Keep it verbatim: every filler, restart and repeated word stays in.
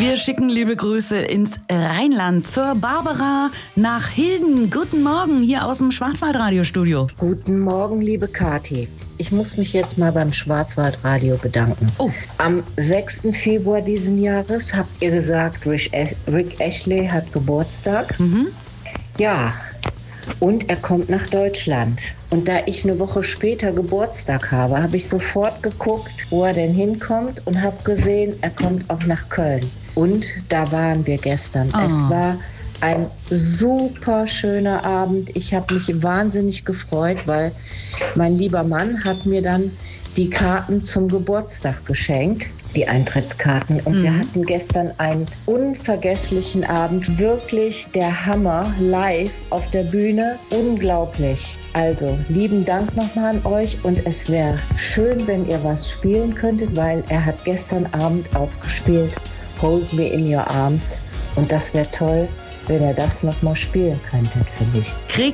Wir schicken liebe Grüße ins Rheinland zur Barbara nach Hilden. Guten Morgen hier aus dem Schwarzwaldradiostudio. Guten Morgen, liebe Kathi. Ich muss mich jetzt mal beim Schwarzwaldradio bedanken. Oh. Am sechsten Februar diesen Jahres habt ihr gesagt, Rick, Rick Astley hat Geburtstag. Mhm. Ja, und er kommt nach Deutschland. Und da ich eine Woche später Geburtstag habe, habe ich sofort geguckt, wo er denn hinkommt und habe gesehen, er kommt auch nach Köln. Und da waren wir gestern. Oh. Es war ein super schöner Abend. Ich habe mich wahnsinnig gefreut, weil mein lieber Mann hat mir dann die Karten zum Geburtstag geschenkt, die Eintrittskarten. Und mhm. wir hatten gestern einen unvergesslichen Abend. Wirklich der Hammer, live auf der Bühne. Unglaublich. Also, lieben Dank nochmal an euch. Und es wäre schön, wenn ihr was spielen könntet, weil er hat gestern Abend auch gespielt Hold Me in Your Arms. Und das wäre toll, wenn ihr das nochmal spielen könntet, finde ich. Krieg